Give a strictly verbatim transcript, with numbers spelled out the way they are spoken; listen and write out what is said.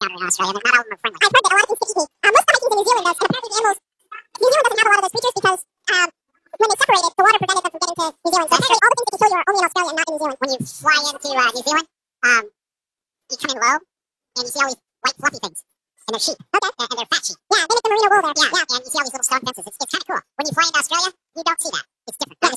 friendly in Australia. Not all of them are friendly. I've heard that a lot of things could eat me. Uh, most of the hiking in New Zealand does, and apparently the animals, New Zealand doesn't have a lot of those creatures because um, when they separated, the water prevented them from getting to New Zealand. So apparently all the things that can kill you are only in Australia and not in New Zealand. When you fly into uh, New Zealand, um, you come in low, and you see all these white fluffy things. And they're sheep. Okay. And, and they're fat sheep. Yeah, they make the merino wool there. Yeah, yeah. And you see all these little stone fences. It's, it's kind of cool. When you fly into Australia, you don't see that. It's different.